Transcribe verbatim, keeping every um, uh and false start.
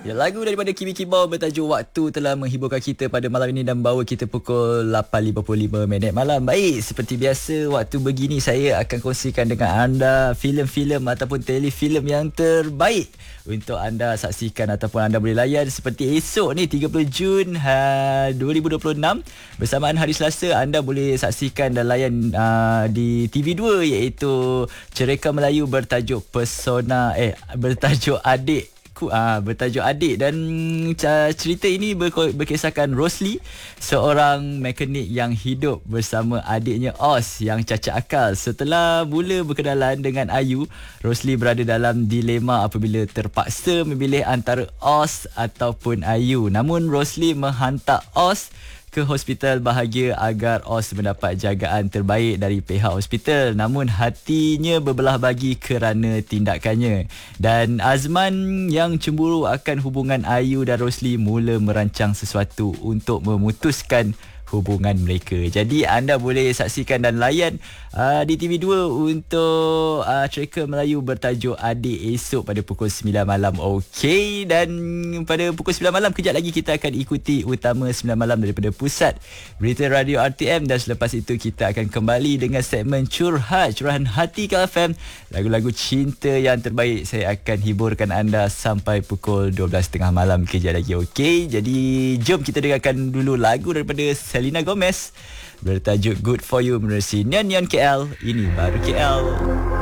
Ya, lagu daripada Kimi Kibau bertajuk Waktu telah menghiburkan kita pada malam ini dan bawa kita pukul lapan lima puluh lima minit malam. Baik, seperti biasa waktu begini saya akan kongsikan dengan anda filem-filem ataupun telefilm yang terbaik untuk anda saksikan ataupun anda boleh layan seperti esok ni tiga puluh Jun ha, dua ribu dua puluh enam bersamaan hari Selasa anda boleh saksikan dan layan uh, di T V dua iaitu cerita Melayu bertajuk Persona eh bertajuk Adik Ah, bertajuk Adik dan cerita ini ber- berkisahkan Rosli, seorang mekanik yang hidup bersama adiknya Os yang cacat akal. Setelah mula berkenalan dengan Ayu, Rosli berada dalam dilema apabila terpaksa memilih antara Os ataupun Ayu. Namun Rosli menghantar Os ke hospital bahagia agar Os mendapat jagaan terbaik dari pihak hospital. Namun hatinya berbelah bagi kerana tindakannya. Dan Azman yang cemburu akan hubungan Ayu dan Rosli mula merancang sesuatu untuk memutuskan hubungan mereka. Jadi anda boleh saksikan dan layan uh, di T V dua untuk uh, cerita Melayu bertajuk Adik esok pada pukul sembilan malam. Okey, dan pada pukul sembilan malam kejap lagi kita akan ikuti utama sembilan malam daripada Pusat Berita Radio R T M, dan selepas itu kita akan kembali dengan segmen Curhat, Curahan Hati K F M. Lagu-lagu cinta yang terbaik saya akan hiburkan anda sampai pukul dua belas tiga puluh malam kejap lagi. Okey, jadi jom kita dengarkan dulu lagu daripada Selena Gomez bertajuk Good For You menerusi Nyan Nyan K L. Ini baru K L.